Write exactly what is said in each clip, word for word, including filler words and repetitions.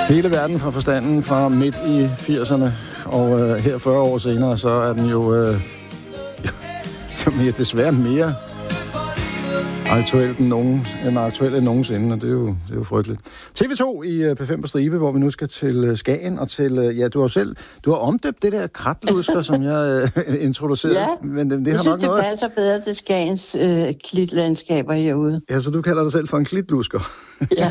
Hele verden fra forstanden fra midt i firserne, og øh, her fyrre år senere, så er den jo øh, mere, desværre mere aktuel end, nogen, end aktuel end nogensinde, og det er jo, det er jo frygteligt. T V to i P fem på stribe, hvor vi nu skal til Skagen, og til, ja, du har selv, du har omdøbt det der kratlusker, som jeg øh, introducerede, ja, men det, det jeg har synes, nok det noget... passer bedre til Skagens øh, klitlandskaber herude. Ja, så du kalder dig selv for en klitlusker. Ja.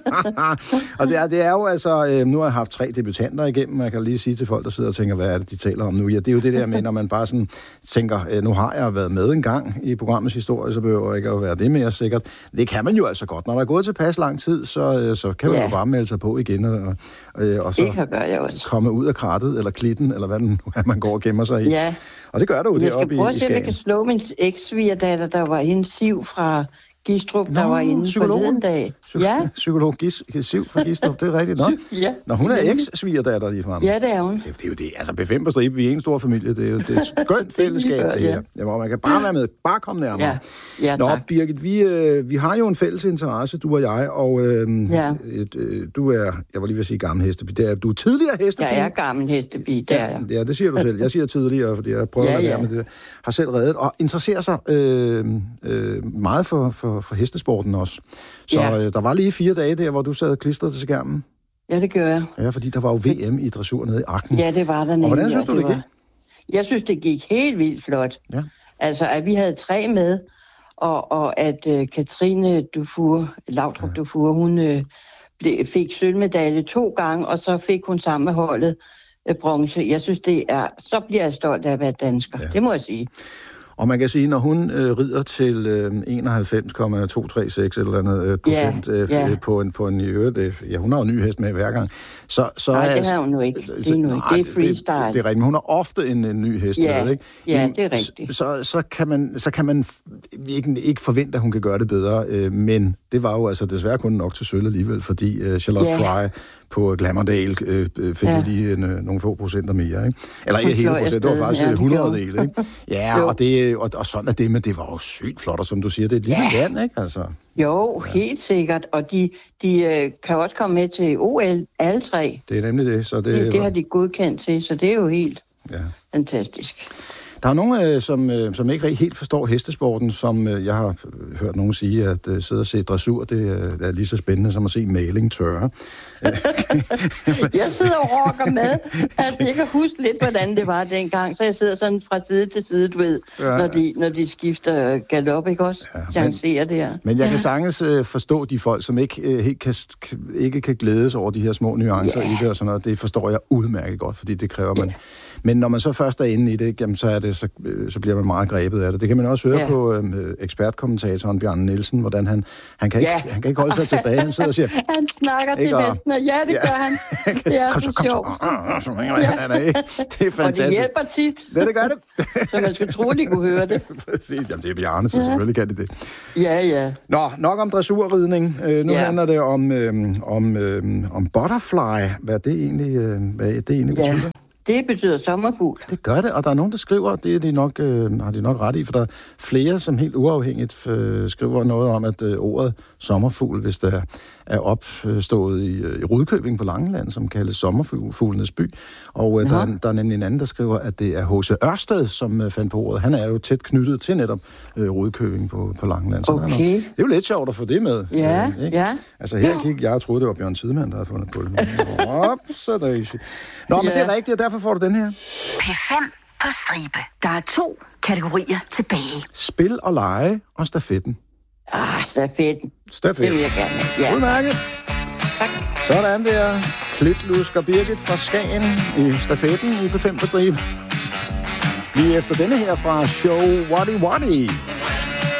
Og det er, det er jo altså, øh, nu har jeg haft tre debutanter igennem, og jeg kan lige sige til folk, der sidder og tænker, hvad er det, de taler om nu? Ja, det er jo det der med, når man bare sådan tænker, øh, nu har jeg været med en gang i programmets historie, så behøver jeg ikke at være det mere sikkert. Det kan man jo altså godt. Når der er gået tilpas lang tid, så, øh, så kan man ja. jo bare melde sig på igen, og, øh, og så komme ud af krattet, eller klitten, eller hvad den nu er, man går og gemmer sig i. Ja. Og det gør du jo deroppe i, i Skagen. Jeg skal prøve at se, om jeg kan slå min eks-svigerdatter, der var hende Siv fra Gistrup, der Nå, var inde forleden dag. Psy- ja. Psykolog Gis, Siv fra Gistrup, det er rigtigt nok. Ja. Når hun er eks-svigerdatter lige frem. Ja, det er hun. Det, det er jo det. Altså, P fem på stribe, vi er en stor familie. Det er jo det er et skønt fællesskab, det her. Ja, hvor man kan bare være med. Bare komme nærmere. Ja, ja Nå, Birgit, vi, øh, vi har jo en fælles interesse, du og jeg, og øh, ja. et, øh, du er, jeg var lige ved at sige gammel hestebi, det er, du er tidligere hestebi. Jeg er gammel hestebi, det er jeg. Ja, det siger du selv. Jeg siger tidligere, fordi jeg prøver ja, at være ja. med det der. Har selv reddet, og interesserer sig øh, øh, meget for, for, for hestesporten også. Så ja. øh, der var lige fire dage der, hvor du sad klistret til skærmen. Ja, det gør jeg. Ja, fordi der var jo V M i dressur nede i Arken. Ja, det var der nemlig. Og hvordan synes du, det, det gik? Jeg synes, det gik helt vildt flot. Ja. Altså, at vi havde tre med, og, og at uh, Katrine Dufour, Laudrup ja. Dufour, hun uh, ble, fik sølvmedalje to gange, og så fik hun sammen med holdet uh, bronze. Jeg synes, det er... Så bliver jeg stolt af at være dansker. Ja. Det må jeg sige. Og man kan sige, når hun øh, rider til øh, enoghalvfems komma to tre seks eller andet øh, procent yeah, øh, yeah. på en på en i øvrigt, øh, ja, hun har jo ny hest med hver gang. Så så nej, er, det har hun nu ikke. Det er, nu, nej, det er freestyle. Det, det, det er rigtigt, men hun har ofte en, en ny hest yeah, med, ikke? Ja, det er rigtigt. Så så kan man så kan man ikke ikke forvente, at hun kan gøre det bedre, øh, men det var jo altså desværre kun nok til sølv alligevel, fordi øh, Charlotte yeah. Fry på Glamourdale øh, fik ja. jo lige en, øh, nogle få procenter mere, ikke? Eller ikke hele procent, det var faktisk ja, hundrede del, ikke? Ja, og, det, og, og sådan er det, men det var jo sygt flot, og som du siger, det er et lille ja. land, ikke? Altså, jo, ja. helt sikkert, og de, de øh, kan også komme med til O L, alle tre. Det er nemlig det, så det... Det, det har de godkendt til, så det er jo helt ja. fantastisk. Der er nogen, øh, som, øh, som ikke helt forstår hestesporten, som øh, jeg har hørt nogen sige, at øh, sidde og se dressur, det øh, er lige så spændende som at se maling tørre. Jeg sidder og rocker med, at jeg kan huske lidt, hvordan det var dengang, så jeg sidder sådan fra side til side, du ved, ja. når, de, når de skifter galop, ikke også? Ja, chancerer det her. Men jeg kan ja. sagtens øh, forstå de folk, som ikke, øh, helt kan, ikke kan glædes over de her små nuancer ja. i det og sådan noget. Det forstår jeg udmærket godt, fordi det kræver man. Ja. Men når man så først er inde i det, jamen, så, er det så, så bliver man meget grebet af det. Det kan man også høre ja. på øh, ekspertkommentatoren Bjarne Nielsen, hvordan han, han, kan ikke, ja. han kan ikke holde sig tilbage. Han sidder og siger... Han snakker til vesten, og ja, det ja. gør han. Det er kom så, kom så. så. så ja. han er, det er fantastisk. Og det hjælper tit. Ja, det gør det. Så man skulle tro, de kunne høre det. Præcis. Jamen, det er Bjarne, så ja. selvfølgelig kan de det. Ja, ja. Nå, nok om dressurridning. Øh, nu ja. handler det om, øh, om, øh, om butterfly. Hvad det egentlig, øh, hvad det egentlig ja. betyder. Det betyder sommerfugl. Det gør det, og der er nogen, der skriver, det er de nok, øh, har de nok ret i, for der er flere, som helt uafhængigt øh, skriver noget om, at øh, ordet sommerfugl, hvis det er, er opstået i, øh, i Rudkøbing på Langeland, som kaldes sommerfuglenes by. Og øh, der, er, der er nemlig en anden, der skriver, at det er H C Ørsted, som øh, fandt på ordet. Han er jo tæt knyttet til netop øh, Rudkøbing på, på Langeland. Så okay. det, er det er jo lidt sjovt at få det med. Ja, øh, ikke? ja. Altså her gik jeg og troede, det var Bjørn Tidemand, der havde fundet på det. Op, så der er Nå, men ja. det er rigtigt, og derfor får du den her. P fem på stribe. Der er to kategorier tilbage. Spil og lege og stafetten. Ah, stafetten. Stafetten. Det vil jeg gerne. Ja. Udmærket. Tak. Sådan der. Klitlusker Birgit fra Skagen i stafetten i P fem på stribe. Lige efter denne her fra Show Waddy Waddy.